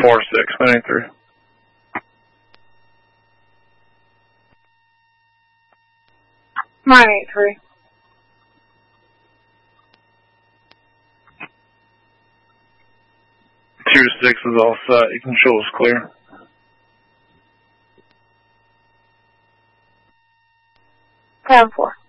4-6, 93. Mine 8-3. Two 6 is all set. You can show us clear. 10-4.